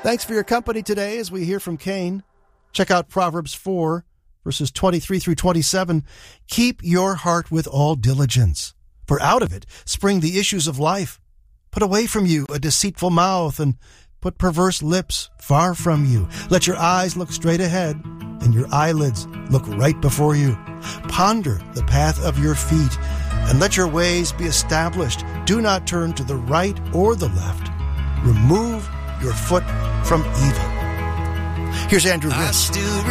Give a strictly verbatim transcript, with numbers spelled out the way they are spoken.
Thanks for your company today as we hear from Cain. Check out Proverbs four, verses twenty-three through twenty-seven. Keep your heart with all diligence, for out of it spring the issues of life. Put away from you a deceitful mouth, and put perverse lips far from you. Let your eyes look straight ahead, and your eyelids look right before you. Ponder the path of your feet, and let your ways be established. Do not turn to the right or the left. Remove your foot from evil. Here's Andrew Ritz.